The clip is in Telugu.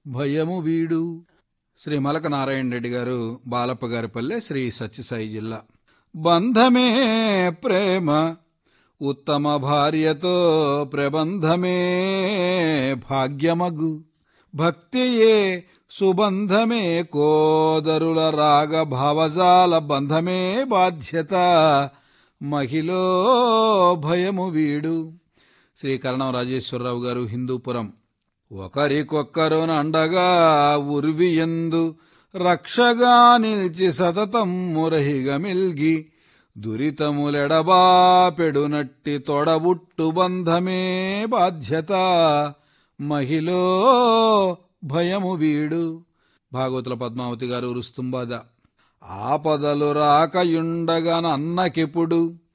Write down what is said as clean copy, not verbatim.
భయము వీడు. శ్రీ మలక నారాయణ రెడ్డి గారు, బాలప్పగారిపల్లె, శ్రీ సత్యసాయి జిల్లా. బంధమే ప్రేమ ఉత్తమ భార్యతో ప్రబంధమే భాగ్యమగు. భక్తియే సుబంధమే కోదరుల రాగ భావజాల బంధమే బాధ్యత. మహిళో భయము వీడు. శ్రీ కరణం రాజేశ్వరరావు గారు, హిందూపురం. ఒకరికొక్కరున అండగా ఉర్వియందు రక్షగా నిలిచి సతతం మురహిగమిల్గి దురితములెడబాపెడునట్టి తొడబుట్టు బంధమే బాధ్యత. మహిళో భయము వీడు. భాగవతుల పద్మావతి గారు, రుస్తుంబాద. ఆపదలు రాకయుండగన అన్నకిప్పుడు